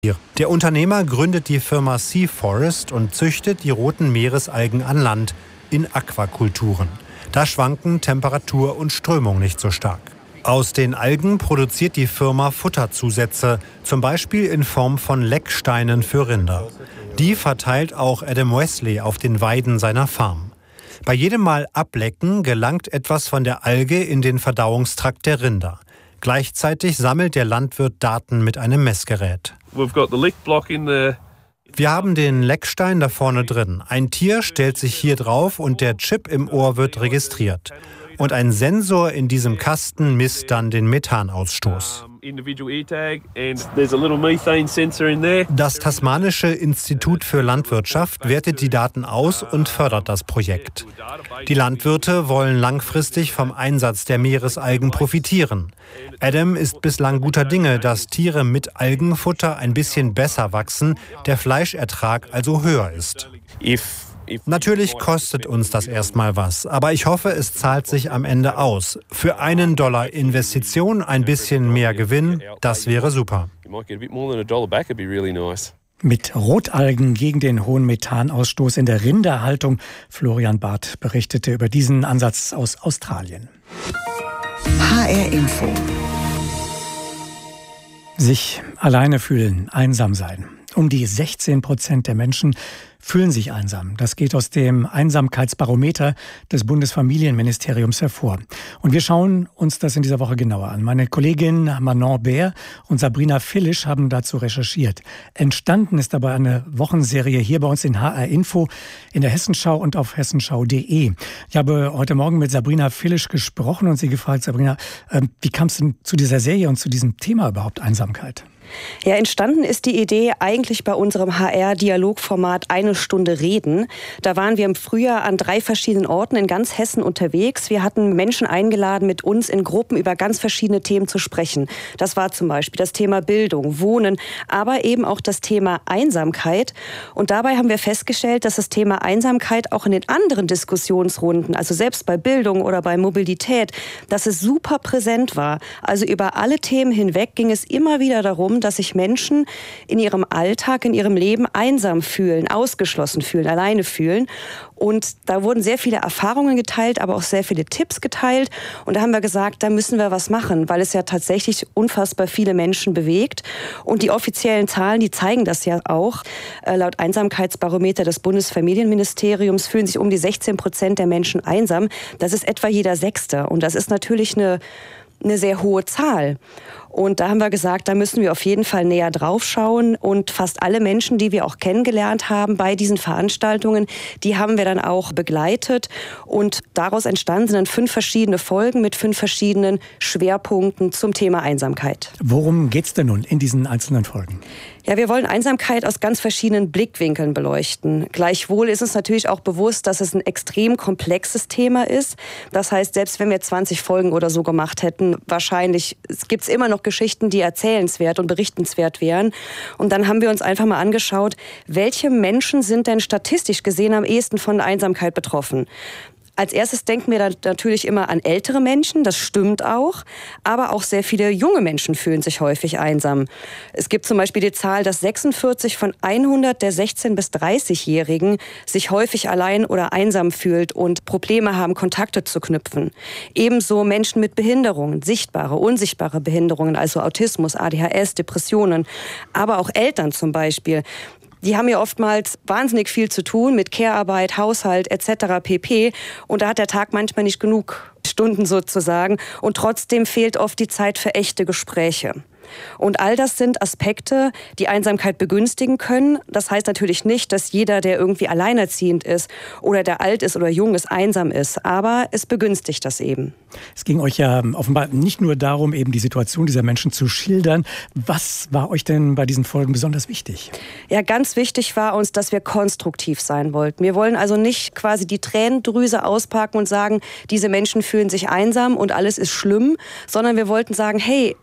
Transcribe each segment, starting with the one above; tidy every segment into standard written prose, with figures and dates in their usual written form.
Der Unternehmer gründet die Firma Sea Forest und züchtet die roten Meeresalgen an Land in Aquakulturen. Da schwanken Temperatur und Strömung nicht so stark. Aus den Algen produziert die Firma Futterzusätze, zum Beispiel in Form von Lecksteinen für Rinder. Die verteilt auch Adam Wesley auf den Weiden seiner Farm. Bei jedem Mal ablecken gelangt etwas von der Alge in den Verdauungstrakt der Rinder. Gleichzeitig sammelt der Landwirt Daten mit einem Messgerät. Wir haben den Leckstein da vorne drin. Ein Tier stellt sich hier drauf und der Chip im Ohr wird registriert. Und ein Sensor in diesem Kasten misst dann den Methanausstoß. Das Tasmanische Institut für Landwirtschaft wertet die Daten aus und fördert das Projekt. Die Landwirte wollen langfristig vom Einsatz der Meeresalgen profitieren. Adam ist bislang guter Dinge, dass Tiere mit Algenfutter ein bisschen besser wachsen, der Fleischertrag also höher ist. Natürlich kostet uns das erstmal was, aber ich hoffe, es zahlt sich am Ende aus. Für $1 Investition ein bisschen mehr Gewinn, das wäre super. Mit Rotalgen gegen den hohen Methanausstoß in der Rinderhaltung. Florian Barth berichtete über diesen Ansatz aus Australien. HR Info. Sich alleine fühlen, einsam sein. Um die 16% der Menschen fühlen sich einsam. Das geht aus dem Einsamkeitsbarometer des Bundesfamilienministeriums hervor. Und wir schauen uns das in dieser Woche genauer an. Meine Kollegin Manon Bär und Sabrina Fillisch haben dazu recherchiert. Entstanden ist dabei eine Wochenserie hier bei uns in HR Info, in der Hessenschau und auf hessenschau.de. Ich habe heute Morgen mit Sabrina Fillisch gesprochen und sie gefragt, Sabrina, wie kam es denn zu dieser Serie und zu diesem Thema überhaupt Einsamkeit? Ja, entstanden ist die Idee eigentlich bei unserem HR-Dialogformat Eine Stunde Reden. Da waren wir im Frühjahr an 3 verschiedenen Orten in ganz Hessen unterwegs. Wir hatten Menschen eingeladen, mit uns in Gruppen über ganz verschiedene Themen zu sprechen. Das war zum Beispiel das Thema Bildung, Wohnen, aber eben auch das Thema Einsamkeit. Und dabei haben wir festgestellt, dass das Thema Einsamkeit auch in den anderen Diskussionsrunden, also selbst bei Bildung oder bei Mobilität, dass es super präsent war. Also über alle Themen hinweg ging es immer wieder darum, dass sich Menschen in ihrem Alltag, in ihrem Leben einsam fühlen, ausgeschlossen fühlen, alleine fühlen. Und da wurden sehr viele Erfahrungen geteilt, aber auch sehr viele Tipps geteilt. Und da haben wir gesagt, da müssen wir was machen, weil es ja tatsächlich unfassbar viele Menschen bewegt. Und die offiziellen Zahlen, die zeigen das ja auch. Laut Einsamkeitsbarometer des Bundesfamilienministeriums fühlen sich um die 16% der Menschen einsam. Das ist etwa jeder Sechste. Und das ist natürlich eine sehr hohe Zahl. Und da haben wir gesagt, da müssen wir auf jeden Fall näher drauf schauen. Und fast alle Menschen, die wir auch kennengelernt haben bei diesen Veranstaltungen, die haben wir dann auch begleitet. Und daraus entstanden sind dann 5 verschiedene Folgen mit 5 verschiedenen Schwerpunkten zum Thema Einsamkeit. Worum geht's denn nun in diesen einzelnen Folgen? Ja, wir wollen Einsamkeit aus ganz verschiedenen Blickwinkeln beleuchten. Gleichwohl ist uns natürlich auch bewusst, dass es ein extrem komplexes Thema ist. Das heißt, selbst wenn wir 20 Folgen oder so gemacht hätten, wahrscheinlich gibt es immer noch Geschichten, die erzählenswert und berichtenswert wären. Und dann haben wir uns einfach mal angeschaut, welche Menschen sind denn statistisch gesehen am ehesten von Einsamkeit betroffen? Als erstes denken wir dann natürlich immer an ältere Menschen, das stimmt auch, aber auch sehr viele junge Menschen fühlen sich häufig einsam. Es gibt zum Beispiel die Zahl, dass 46 von 100 der 16- bis 30-Jährigen sich häufig allein oder einsam fühlt und Probleme haben, Kontakte zu knüpfen. Ebenso Menschen mit Behinderungen, sichtbare, unsichtbare Behinderungen, also Autismus, ADHS, Depressionen, aber auch Eltern zum Beispiel. Die haben ja oftmals wahnsinnig viel zu tun mit Care-Arbeit, Haushalt etc. pp. Und da hat der Tag manchmal nicht genug Stunden sozusagen. Und trotzdem fehlt oft die Zeit für echte Gespräche. Und all das sind Aspekte, die Einsamkeit begünstigen können. Das heißt natürlich nicht, dass jeder, der irgendwie alleinerziehend ist oder der alt ist oder jung ist, einsam ist. Aber es begünstigt das eben. Es ging euch ja offenbar nicht nur darum, eben die Situation dieser Menschen zu schildern. Was war euch denn bei diesen Folgen besonders wichtig? Ja, ganz wichtig war uns, dass wir konstruktiv sein wollten. Wir wollen also nicht quasi die Tränendrüse auspacken und sagen, diese Menschen fühlen sich einsam und alles ist schlimm, sondern wir wollten sagen, hey,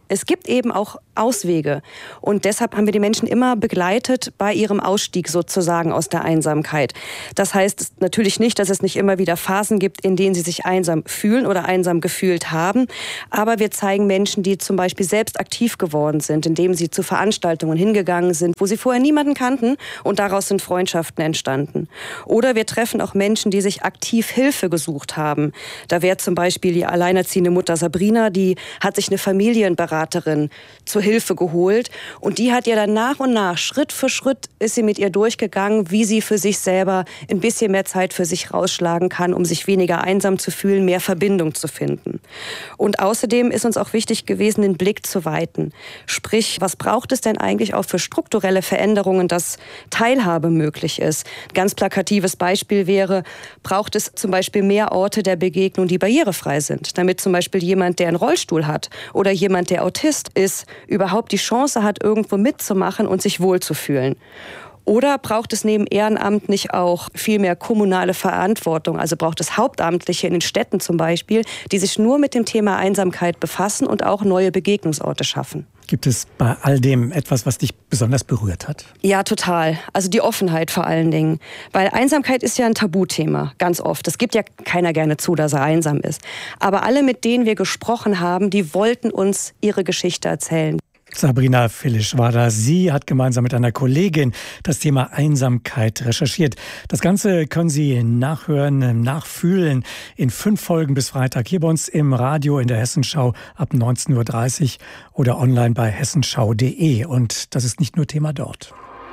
Es gibt eben auch Auswege. Und deshalb haben wir die Menschen immer begleitet bei ihrem Ausstieg sozusagen aus der Einsamkeit. Das heißt natürlich nicht, dass es nicht immer wieder Phasen gibt, in denen sie sich einsam fühlen oder einsam gefühlt haben. Aber wir zeigen Menschen, die zum Beispiel selbst aktiv geworden sind, indem sie zu Veranstaltungen hingegangen sind, wo sie vorher niemanden kannten und daraus sind Freundschaften entstanden. Oder wir treffen auch Menschen, die sich aktiv Hilfe gesucht haben. Da wäre zum Beispiel die alleinerziehende Mutter Sabrina, die hat sich eine Familienberaterin zur Hilfe geholt und die hat ja dann nach und nach, Schritt für Schritt ist sie mit ihr durchgegangen, wie sie für sich selber ein bisschen mehr Zeit für sich rausschlagen kann, um sich weniger einsam zu fühlen, mehr Verbindung zu finden. Und außerdem ist uns auch wichtig gewesen, den Blick zu weiten. Sprich, was braucht es denn eigentlich auch für strukturelle Veränderungen, dass Teilhabe möglich ist? Ein ganz plakatives Beispiel wäre, braucht es zum Beispiel mehr Orte der Begegnung, die barrierefrei sind, damit zum Beispiel jemand, der einen Rollstuhl hat oder jemand, der Autist ist, überhaupt die Chance hat, irgendwo mitzumachen und sich wohlzufühlen. Oder braucht es neben Ehrenamt nicht auch viel mehr kommunale Verantwortung? Also braucht es Hauptamtliche in den Städten zum Beispiel, die sich nur mit dem Thema Einsamkeit befassen und auch neue Begegnungsorte schaffen. Gibt es bei all dem etwas, was dich besonders berührt hat? Ja, total. Also die Offenheit vor allen Dingen. Weil Einsamkeit ist ja ein Tabuthema, ganz oft. Es gibt ja keiner gerne zu, dass er einsam ist. Aber alle, mit denen wir gesprochen haben, die wollten uns ihre Geschichte erzählen. Sabrina Filisch war da. Sie hat gemeinsam mit einer Kollegin das Thema Einsamkeit recherchiert. Das Ganze können Sie nachhören, nachfühlen in 5 Folgen bis Freitag hier bei uns im Radio in der Hessenschau ab 19:30 Uhr oder online bei hessenschau.de. Und das ist nicht nur Thema dort.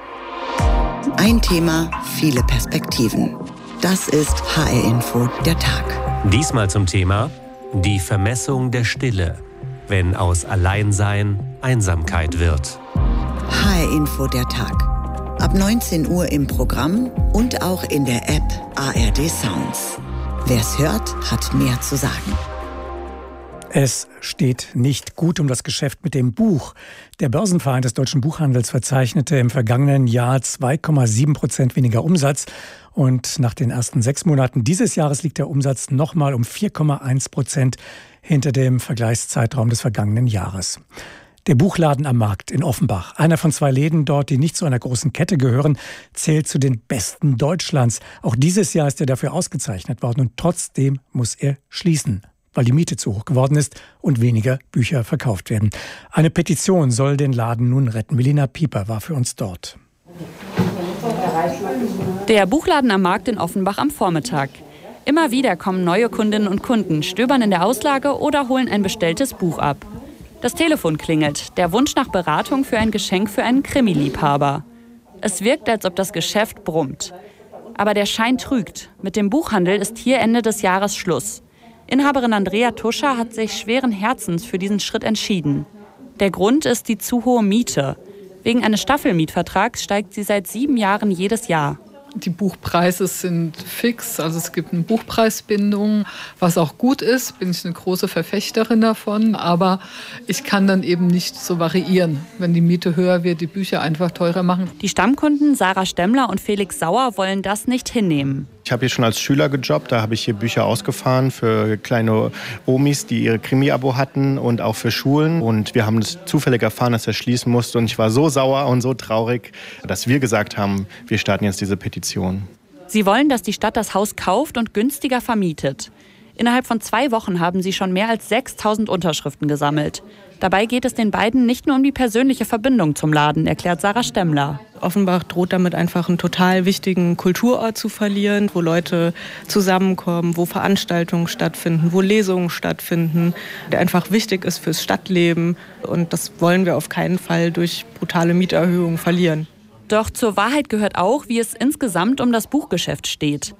Ein Thema, viele Perspektiven. Das ist HR Info, der Tag. Diesmal zum Thema die Vermessung der Stille, wenn aus Alleinsein Einsamkeit wird. HR Info, der Tag. Ab 19 Uhr im Programm und auch in der App ARD Sounds. Wer's hört, hat mehr zu sagen. Es steht nicht gut um das Geschäft mit dem Buch. Der Börsenverein des deutschen Buchhandels verzeichnete im vergangenen Jahr 2,7% weniger Umsatz. Und nach den ersten 6 Monaten dieses Jahres liegt der Umsatz nochmal um 4,1% hinter dem Vergleichszeitraum des vergangenen Jahres. Der Buchladen am Markt in Offenbach, einer von 2 Läden dort, die nicht zu einer großen Kette gehören, zählt zu den besten Deutschlands. Auch dieses Jahr ist er dafür ausgezeichnet worden und trotzdem muss er schließen, weil die Miete zu hoch geworden ist und weniger Bücher verkauft werden. Eine Petition soll den Laden nun retten. Melina Pieper war für uns dort. Der Buchladen am Markt in Offenbach am Vormittag. Immer wieder kommen neue Kundinnen und Kunden, stöbern in der Auslage oder holen ein bestelltes Buch ab. Das Telefon klingelt, der Wunsch nach Beratung für ein Geschenk für einen Krimi-Liebhaber. Es wirkt, als ob das Geschäft brummt. Aber der Schein trügt. Mit dem Buchhandel ist hier Ende des Jahres Schluss. Inhaberin Andrea Tuscher hat sich schweren Herzens für diesen Schritt entschieden. Der Grund ist die zu hohe Miete. Wegen eines Staffelmietvertrags steigt sie seit 7 Jahren jedes Jahr. Die Buchpreise sind fix, also es gibt eine Buchpreisbindung, was auch gut ist, bin ich eine große Verfechterin davon, aber ich kann dann eben nicht so variieren, wenn die Miete höher wird, die Bücher einfach teurer machen. Die Stammkunden Sarah Stemmler und Felix Sauer wollen das nicht hinnehmen. Ich habe hier schon als Schüler gejobbt, da habe ich hier Bücher ausgefahren für kleine Omis, die ihre Krimi-Abo hatten und auch für Schulen. Und wir haben das zufällig erfahren, dass er schließen musste. Und ich war so sauer und so traurig, dass wir gesagt haben, wir starten jetzt diese Petition. Sie wollen, dass die Stadt das Haus kauft und günstiger vermietet. Innerhalb von 2 Wochen haben sie schon mehr als 6.000 Unterschriften gesammelt. Dabei geht es den beiden nicht nur um die persönliche Verbindung zum Laden, erklärt Sarah Stemmler. Offenbach droht damit einfach einen total wichtigen Kulturort zu verlieren, wo Leute zusammenkommen, wo Veranstaltungen stattfinden, wo Lesungen stattfinden, der einfach wichtig ist fürs Stadtleben. Und das wollen wir auf keinen Fall durch brutale Mieterhöhungen verlieren. Doch zur Wahrheit gehört auch, wie es insgesamt um das Buchgeschäft steht.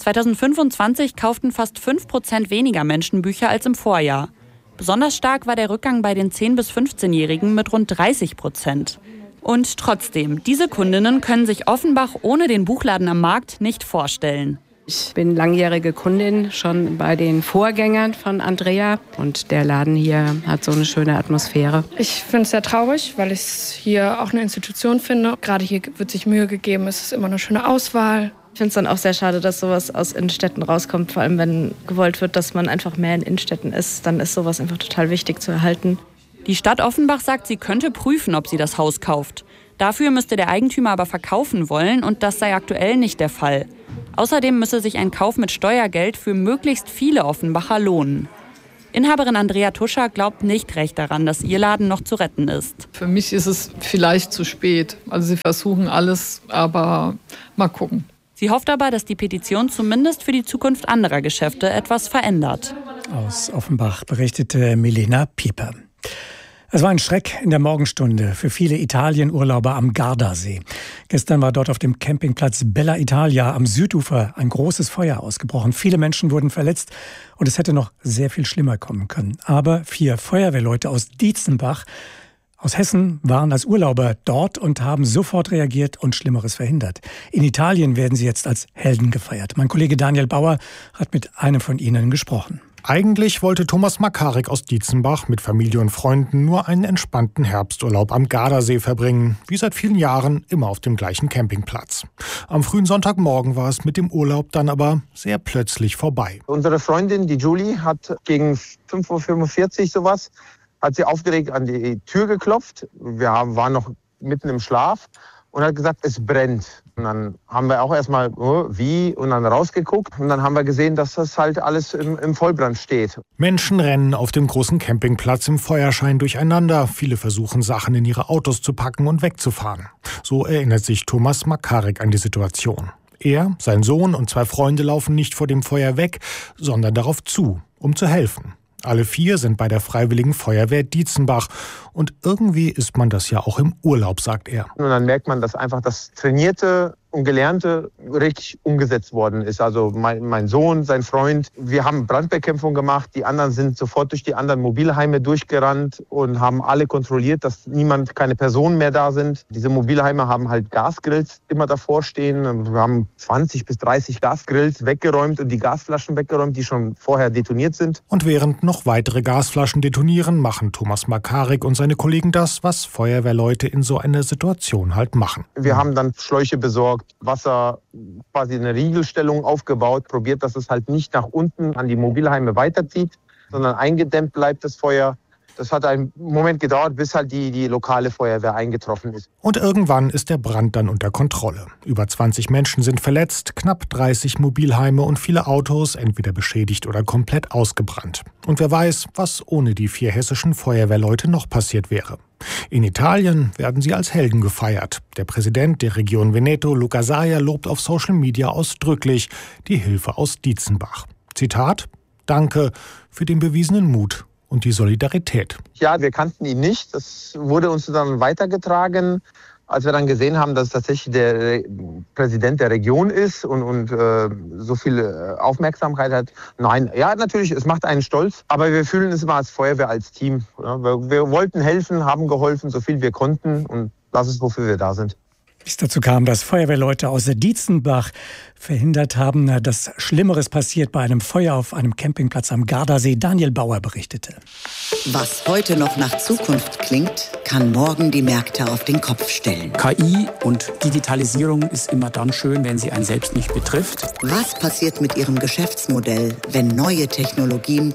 2025 kauften fast 5% weniger Menschen Bücher als im Vorjahr. Besonders stark war der Rückgang bei den 10- bis 15-Jährigen mit rund 30%. Und trotzdem, diese Kundinnen können sich Offenbach ohne den Buchladen am Markt nicht vorstellen. Ich bin langjährige Kundin schon bei den Vorgängern von Andrea und der Laden hier hat so eine schöne Atmosphäre. Ich finde es sehr traurig, weil ich es hier auch eine Institution finde. Gerade hier wird sich Mühe gegeben, es ist immer eine schöne Auswahl. Ich finde es dann auch sehr schade, dass sowas aus Innenstädten rauskommt. Vor allem, wenn gewollt wird, dass man einfach mehr in Innenstädten ist, dann ist sowas einfach total wichtig zu erhalten. Die Stadt Offenbach sagt, sie könnte prüfen, ob sie das Haus kauft. Dafür müsste der Eigentümer aber verkaufen wollen und das sei aktuell nicht der Fall. Außerdem müsse sich ein Kauf mit Steuergeld für möglichst viele Offenbacher lohnen. Inhaberin Andrea Tuscher glaubt nicht recht daran, dass ihr Laden noch zu retten ist. Für mich ist es vielleicht zu spät. Also sie versuchen alles, aber mal gucken. Sie hofft aber, dass die Petition zumindest für die Zukunft anderer Geschäfte etwas verändert. Aus Offenbach berichtete Milena Pieper. Es war ein Schreck in der Morgenstunde für viele Italienurlauber am Gardasee. Gestern war dort auf dem Campingplatz Bella Italia am Südufer ein großes Feuer ausgebrochen. Viele Menschen wurden verletzt und es hätte noch sehr viel schlimmer kommen können. Aber 4 Feuerwehrleute aus Dietzenbach aus Hessen waren als Urlauber dort und haben sofort reagiert und Schlimmeres verhindert. In Italien werden sie jetzt als Helden gefeiert. Mein Kollege Daniel Bauer hat mit einem von ihnen gesprochen. Eigentlich wollte Thomas Makarik aus Dietzenbach mit Familie und Freunden nur einen entspannten Herbsturlaub am Gardasee verbringen, wie seit vielen Jahren immer auf dem gleichen Campingplatz. Am frühen Sonntagmorgen war es mit dem Urlaub dann aber sehr plötzlich vorbei. Unsere Freundin, die Julie, hat gegen 5:45 Uhr sowas, hat sie aufgeregt an die Tür geklopft. Wir waren noch mitten im Schlaf und hat gesagt, es brennt. Und dann haben wir auch erstmal, wie, und dann rausgeguckt. Und dann haben wir gesehen, dass das halt alles im Vollbrand steht. Menschen rennen auf dem großen Campingplatz im Feuerschein durcheinander. Viele versuchen, Sachen in ihre Autos zu packen und wegzufahren. So erinnert sich Thomas Makarik an die Situation. Er, sein Sohn und 2 Freunde laufen nicht vor dem Feuer weg, sondern darauf zu, um zu helfen. Alle 4 sind bei der Freiwilligen Feuerwehr Dietzenbach. Und irgendwie ist man das ja auch im Urlaub, sagt er. Und dann merkt man, dass einfach das Trainierte und Gelernte richtig umgesetzt worden ist. Also mein Sohn, sein Freund, wir haben Brandbekämpfung gemacht. Die anderen sind sofort durch die anderen Mobilheime durchgerannt und haben alle kontrolliert, dass keine Personen mehr da sind. Diese Mobilheime haben halt Gasgrills immer davor stehen. Wir haben 20 bis 30 Gasgrills weggeräumt und die Gasflaschen weggeräumt, die schon vorher detoniert sind. Und während noch weitere Gasflaschen detonieren, machen Thomas Makarik und seine Kollegen das, was Feuerwehrleute in so einer Situation halt machen. Wir haben dann Schläuche besorgt, Wasser, quasi eine Riegelstellung aufgebaut, probiert, dass es halt nicht nach unten an die Mobilheime weiterzieht, sondern eingedämmt bleibt das Feuer. Das hat einen Moment gedauert, bis halt die lokale Feuerwehr eingetroffen ist. Und irgendwann ist der Brand dann unter Kontrolle. Über 20 Menschen sind verletzt, knapp 30 Mobilheime und viele Autos entweder beschädigt oder komplett ausgebrannt. Und wer weiß, was ohne die 4 hessischen Feuerwehrleute noch passiert wäre. In Italien werden sie als Helden gefeiert. Der Präsident der Region Veneto, Luca Zaia, lobt auf Social Media ausdrücklich die Hilfe aus Dietzenbach. Zitat: Danke für den bewiesenen Mut und die Solidarität. Ja, wir kannten ihn nicht. Das wurde uns dann weitergetragen, als wir dann gesehen haben, dass es tatsächlich der Präsident der Region ist und so viel Aufmerksamkeit hat. Nein, ja, natürlich, es macht einen stolz, aber wir fühlen uns immer als Feuerwehr, als Team. Wir wollten helfen, haben geholfen, so viel wir konnten, und das ist, wofür wir da sind. Wie es dazu kam, dass Feuerwehrleute aus Dietzenbach verhindert haben, dass Schlimmeres passiert bei einem Feuer auf einem Campingplatz am Gardasee. Daniel Bauer berichtete. Was heute noch nach Zukunft klingt, kann morgen die Märkte auf den Kopf stellen. KI und Digitalisierung ist immer dann schön, wenn sie einen selbst nicht betrifft. Was passiert mit Ihrem Geschäftsmodell, wenn neue Technologien